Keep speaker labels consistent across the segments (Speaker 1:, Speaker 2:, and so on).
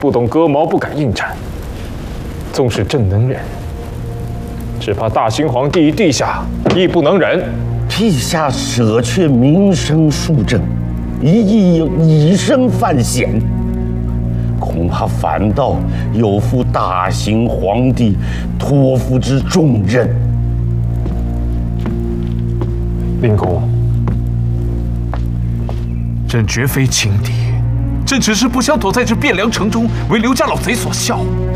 Speaker 1: 不懂割毛，不敢应战。纵使朕能忍，只怕大清皇帝陛下亦不能忍。
Speaker 2: 陛下舍却民生庶政，以身犯险，恐怕反倒有负大清皇帝托付之重任。
Speaker 1: 令公，朕绝非轻敌，朕只是不想躲在这汴梁城中，为刘家老贼所笑。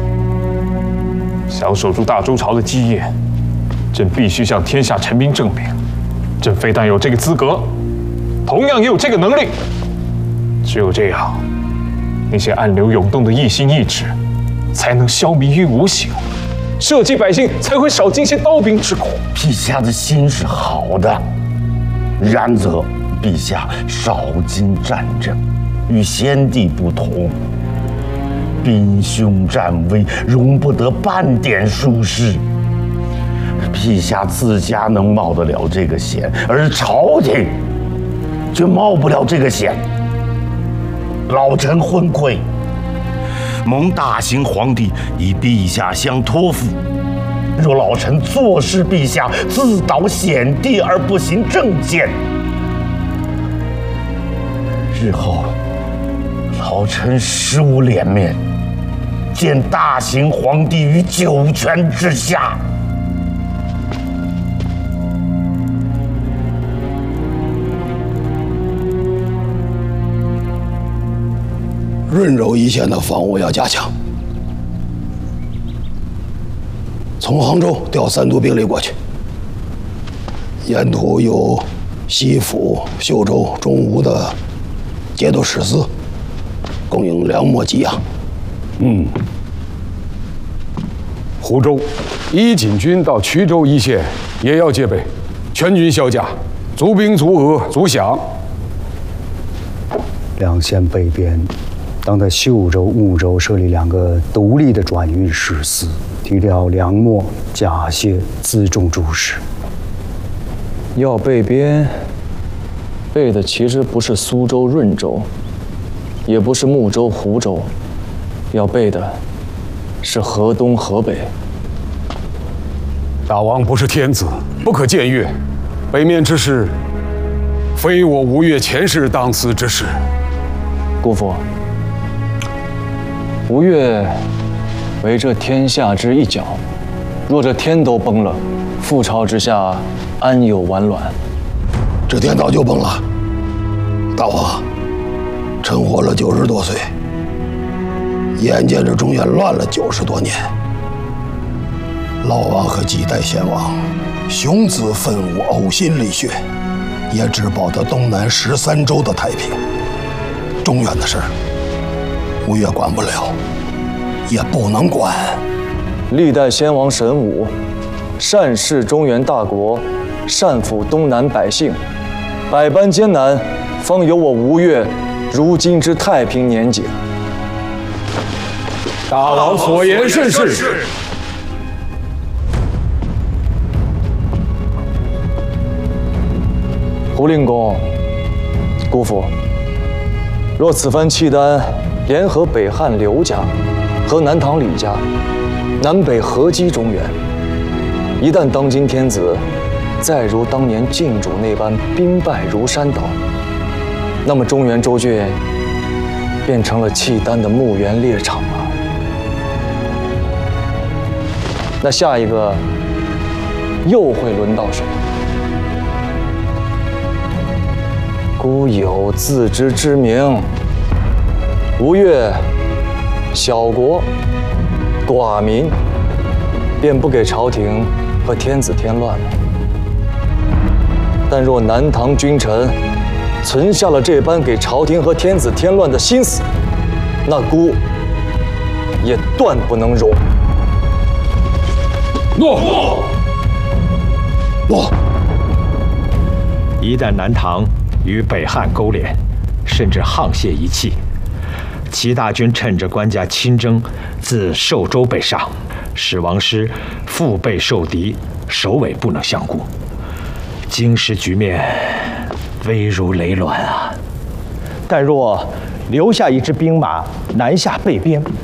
Speaker 1: 想守住大周朝的基业，朕必须向天下臣民证明，朕非但有这个资格，同样也有这个能力。只有这样，那些暗流涌动的异心异志，才能消弭于无形，社稷百姓才会少经些刀兵之苦。
Speaker 2: 陛下的心是好的，然则陛下少经战争，与先帝不同。兵凶战危，容不得半点疏失。陛下自家能冒得了这个险，而朝廷却冒不了这个险。老臣昏聩，蒙大清皇帝以陛下相托付。若老臣坐视陛下自导险地而不行正谏，日后老臣实无脸面见大清皇帝于九泉之下。
Speaker 3: 润州一线的防务要加强，从杭州调3都兵力过去，沿途有西府、秀州、中吴的节度使司供应粮秣给养。
Speaker 4: 湖州一锦军到衢州一线也要戒备，全军销甲，足兵足额足饷。
Speaker 5: 两县北边，当在秀州、婺州设立2个独立的转运使司，提调粮秣、甲械、辎重诸事。
Speaker 6: 要备边，备的其实不是苏州、润州，也不是睦州、湖州，要备的是河东、河北。
Speaker 4: 大王不是天子，不可僭越。北面之事，非我吴越前世当思之事。
Speaker 6: 姑父，吴越为这天下之一角，若这天都崩了，覆巢之下安有完卵？
Speaker 3: 这天早就崩了。大王，臣活了90多岁，眼见着中原乱了90多年。老王和几代先王雄姿奋武，呕心沥血，也只保得东南13州的太平。中原的事儿，吴越管不了，也不能管。
Speaker 6: 历代先王神武，善事中原大国，善抚东南百姓，百般艰难，方有我吴越如今之太平年景。
Speaker 4: 大王所言甚是。
Speaker 6: 胡令公，姑父，若此番契丹联合北汉刘家和南唐李家，南北合击中原，一旦当今天子再如当年晋主那般兵败如山倒，那么中原州郡变成了契丹的墓园猎场了。那下一个又会轮到谁？孤有自知之明，吴越小国寡民，便不给朝廷和天子添乱了。但若南唐君臣存下了这般给朝廷和天子添乱的心思，那孤也断不能容。
Speaker 4: 诺。
Speaker 7: 一旦南唐与北汉勾连，甚至沆瀣一气，齐大军趁着官家亲征，自寿州北上，使王师腹背受敌，首尾不能相顾，京师局面危如累卵啊！
Speaker 6: 但若
Speaker 7: 留下一支兵马南下备边，